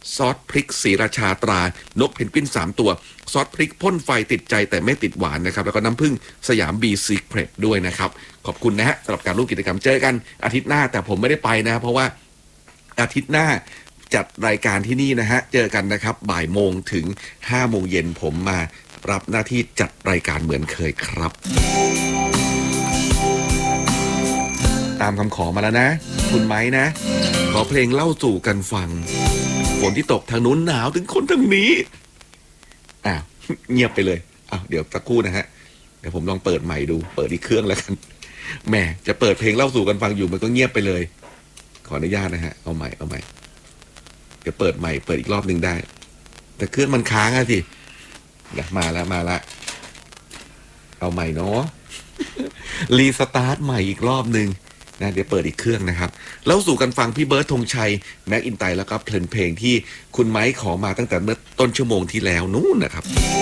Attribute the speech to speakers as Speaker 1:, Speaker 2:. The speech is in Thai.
Speaker 1: ซอสพริกศรีราชาตรานกเพนกวิน3ตัวซอสพริกพ่นไฟติดใจแต่ไม่ติดหวานนะครับแล้วก็น้ำผึ้งสยามบีซีเครตด้วยนะครับขอบคุณนะฮะสำหรับการร่วมกิจกรรมเจอกันอาทิตย์หน้าแต่ผมไม่ได้ไปนะเพราะว่าอาทิตย์หน้าจัดรายการที่นี่นะฮะเจอกันนะครับบ่ายโมงถึง5 โมงเย็นผมมารับหน้าที่จัดรายการเหมือนเคยครับตามคำขอมาแล้วนะคุณไม้นะขอเพลงเล่าสู่กันฟังฝนที่ตกทางนู้นหนาวถึงคนทางนี้เงียบไปเลยเดี๋ยวสักครู่นะฮะเดี๋ยวผมลองเปิดใหม่ดูเปิดอีกเครื่องแล้วกันแม่จะเปิดเพลงเล่าสู่กันฟังอยู่มันก็เงียบไปเลยขออนุญาตนะฮะเอาใหม่เดี๋ยวเปิดใหม่เปิดอีกรอบหนึ่งได้แต่เครื่องมันค้างอะสิมาแล้วเอาใหม่เนาะรีสตาร์ทใหม่อีกรอบหนึ่งนะเดี๋ยวเปิดอีกเครื่องนะครับแล้วสู่กันฟังพี่เบิร์ดธงชัยแม็กอินไตแล้วก็เพลงที่คุณไม้ขอมาตั้งแต่เมื่อต้นชั่วโมงที่แล้วนู้นนะครับ